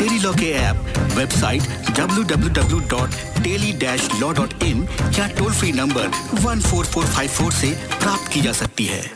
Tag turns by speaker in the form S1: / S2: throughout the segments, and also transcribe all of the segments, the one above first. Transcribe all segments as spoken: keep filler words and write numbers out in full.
S1: Tele law के app, website W W W dot tele dash law dot in या toll free number one four four five four से प्राप्त की जा सकती है.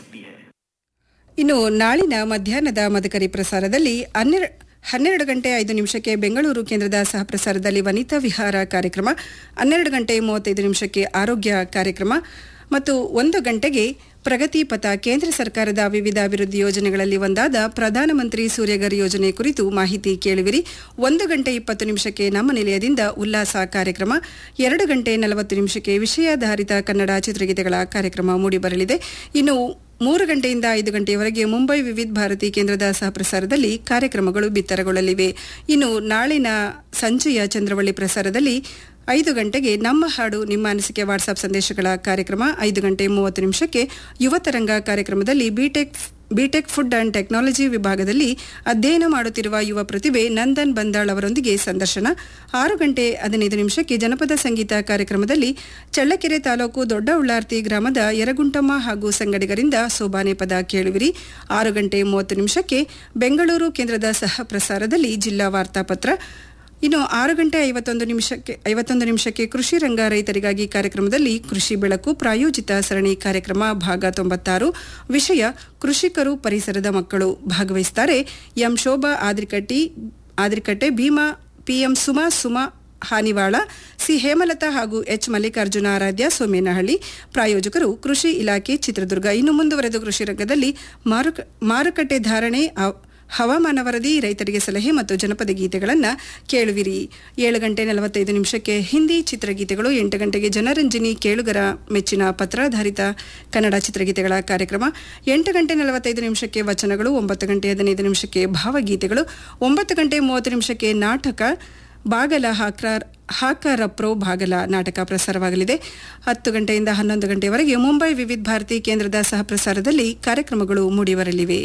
S2: ಇನ್ನು ನಾಳಿನ ಮಧ್ಯಾಹ್ನದ ಮದಕರಿ ಪ್ರಸಾರದಲ್ಲಿ ಹನ್ನೆರಡು ಗಂಟೆ ಐದು ನಿಮಿಷಕ್ಕೆ ಬೆಂಗಳೂರು ಕೇಂದ್ರದ ಸಹ ಪ್ರಸಾರದಲ್ಲಿ ವನಿತಾ ವಿಹಾರ ಕಾರ್ಯಕ್ರಮ, ಹನ್ನೆರಡು ಗಂಟೆ ಮೂವತ್ತೈದು ನಿಮಿಷಕ್ಕೆ ಆರೋಗ್ಯ ಕಾರ್ಯಕ್ರಮ ಮತ್ತು ಒಂದು ಗಂಟೆಗೆ ಪ್ರಗತಿ ಪಥ ಕೇಂದ್ರ ಸರ್ಕಾರದ ವಿವಿಧ ಅಭಿವೃದ್ಧಿ ಯೋಜನೆಗಳಲ್ಲಿ ಒಂದಾದ ಪ್ರಧಾನಮಂತ್ರಿ ಸೂರ್ಯಘರ್ ಯೋಜನೆ ಕುರಿತು ಮಾಹಿತಿ ಕೇಳುವಿರಿ. ಒಂದು ಗಂಟೆ ಇಪ್ಪತ್ತು ನಿಮಿಷಕ್ಕೆ ನಮ್ಮ ನಿಲಯದಿಂದ ಉಲ್ಲಾಸ ಕಾರ್ಯಕ್ರಮ, ಎರಡು ಗಂಟೆ ನಲವತ್ತು ನಿಮಿಷಕ್ಕೆ ವಿಷಯಾಧಾರಿತ ಕನ್ನಡ ಚಿತ್ರಗೀತೆಗಳ ಕಾರ್ಯಕ್ರಮ ಮೂಡಿಬರಲಿದೆ. ಇನ್ನು ಮೂರು ಗಂಟೆಯಿಂದ ಐದು ಗಂಟೆಯವರೆಗೆ ಮುಂಬೈ ವಿವಿಧ ಭಾರತಿ ಕೇಂದ್ರದ ಸಹಪ್ರಸಾರದಲ್ಲಿ ಕಾರ್ಯಕ್ರಮಗಳು ಬಿತ್ತರಗೊಳ್ಳಲಿವೆ. ಇನ್ನು ನಾಳಿನ ಸಂಜೆಯ ಚಂದ್ರವಳ್ಳಿ ಪ್ರಸಾರದಲ್ಲಿ ಐದು ಗಂಟೆಗೆ ನಮ್ಮ ಹಾಡು ನಿಮ್ಮ ಅನಿಸಿಕೆ ವಾಟ್ಸ್ಆಪ್ ಸಂದೇಶಗಳ ಕಾರ್ಯಕ್ರಮ, ಐದು ಗಂಟೆ ಮೂವತ್ತು ನಿಮಿಷಕ್ಕೆ ಯುವತರಂಗ ಕಾರ್ಯಕ್ರಮದಲ್ಲಿ BTech BTech food and technology ವಿಭಾಗದಲ್ಲಿ ಅಧ್ಯಯನ ಮಾಡುತ್ತಿರುವ ಯುವ ಪ್ರತಿಭೆ ನಂದನ್ ಬಂದಾಳ್ ಅವರೊಂದಿಗೆ ಸಂದರ್ಶನ, ಆರು ಗಂಟೆ ಹದಿನೈದು ನಿಮಿಷಕ್ಕೆ ಜನಪದ ಸಂಗೀತ ಕಾರ್ಯಕ್ರಮದಲ್ಲಿ ಚಳ್ಳಕೆರೆ ತಾಲೂಕು ದೊಡ್ಡ ಉಳ್ಳಾರ್ತಿ ಗ್ರಾಮದ ಯರಗುಂಟಮ್ಮ ಹಾಗೂ ಸಂಗಡಿಗರಿಂದ ಸೋಬಾನೆ ಪದ ಕೇಳುವಿರಿ. ಆರು ಗಂಟೆ ಮೂವತ್ತು ನಿಮಿಷಕ್ಕೆ ಬೆಂಗಳೂರು ಕೇಂದ್ರದ ಸಹ ಪ್ರಸಾರದಲ್ಲಿ ಜಿಲ್ಲಾ ವಾರ್ತಾಪತ್ರ. ಇನ್ನು ಆರು ಗಂಟೆ ಐವತ್ತೊಂದು ನಿಮಿಷಕ್ಕೆ ಐವತ್ತೊಂದು ನಿಮಿಷಕ್ಕೆ ಕೃಷಿ ರಂಗ ರೈತರಿಗಾಗಿ ಕಾರ್ಯಕ್ರಮದಲ್ಲಿ ಕೃಷಿ ಬೆಳಕು ಪ್ರಾಯೋಜಿತ ಸರಣಿ ಕಾರ್ಯಕ್ರಮ ಭಾಗ ತೊಂಬತ್ತಾರು, ವಿಷಯ ಕೃಷಿಕರು ಪರಿಸರದ ಮಕ್ಕಳು. ಭಾಗವಹಿಸುತ್ತಾರೆ M Shobha ಆದ್ರಿಕಟ್ಟಿ Adrikatte, Bima PM Suma Suma Hanivala, C Hemalatha ಹಾಗೂ ಎಚ್ ಮಲ್ಲಿಕಾರ್ಜುನ ಆರಾಧ್ಯ ಸೋಮೇನಹಳ್ಳಿ. ಪ್ರಾಯೋಜಕರು ಕೃಷಿ ಇಲಾಖೆ ಚಿತ್ರದುರ್ಗ. ಇನ್ನು ಮುಂದುವರೆದ ಕೃಷಿ ರಂಗದಲ್ಲಿ ಮಾರುಕ ಮಾರುಕಟ್ಟೆ ಧಾರಣೆ, ಹವಾಮಾನ ವರದಿ, ರೈತರಿಗೆ ಸಲಹೆ ಮತ್ತು ಜನಪದ ಗೀತೆಗಳನ್ನು ಕೇಳುವಿರಿ. ಏಳು ಗಂಟೆ ನಲವತ್ತೈದು ನಿಮಿಷಕ್ಕೆ ಹಿಂದಿ ಚಿತ್ರಗೀತೆಗಳು, ಎಂಟು ಗಂಟೆಗೆ ಜನರಂಜನಿ ಕೇಳುಗರ ಮೆಚ್ಚಿನ ಪತ್ರಾಧಾರಿತ ಕನ್ನಡ ಚಿತ್ರಗೀತೆಗಳ ಕಾರ್ಯಕ್ರಮ, ಎಂಟು ಗಂಟೆ ನಲವತ್ತೈದು ನಿಮಿಷಕ್ಕೆ ವಚನಗಳು, ಒಂಬತ್ತು ಗಂಟೆ ಹದಿನೈದು ನಿಮಿಷಕ್ಕೆ ಭಾವಗೀತೆಗಳು, ಒಂಬತ್ತು ಗಂಟೆ ಮೂವತ್ತು ನಿಮಿಷಕ್ಕೆ ನಾಟಕ ಬಾಗಲ ಹಾಕ್ರಾರ್ ಹಾಕರಪ್ರೋ ಬಾಗಲ ನಾಟಕ ಪ್ರಸಾರವಾಗಲಿದೆ. ಹತ್ತು ಗಂಟೆಯಿಂದ ಹನ್ನೊಂದು ಗಂಟೆಯವರೆಗೆ ಮುಂಬೈ ವಿವಿಧ ಭಾರತಿ ಕೇಂದ್ರದ ಸಹ ಪ್ರಸಾರದಲ್ಲಿ ಕಾರ್ಯಕ್ರಮಗಳು ಮೂಡಿಬರಲಿವೆ.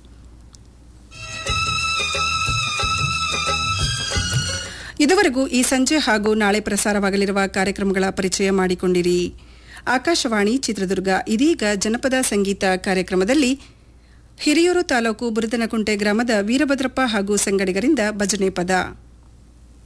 S2: ಇದುವರೆಗೂ ಈ ಸಂಜೆ ಹಾಗೂ ನಾಳೆ ಪ್ರಸಾರವಾಗಲಿರುವ ಕಾರ್ಯಕ್ರಮಗಳ ಪರಿಚಯ ಮಾಡಿಕೊಂಡಿರಿ. ಆಕಾಶವಾಣಿ ಚಿತ್ರದುರ್ಗ. ಇದೀಗ ಜನಪದ ಸಂಗೀತ ಕಾರ್ಯಕ್ರಮದಲ್ಲಿ ಹಿರಿಯೂರು ತಾಲೂಕು ಬುರದನಕುಂಟೆ ಗ್ರಾಮದ ವೀರಭದ್ರಪ್ಪ ಹಾಗೂ ಸಂಗಡಿಗರಿಂದ ಭಜನೆ ಪದ.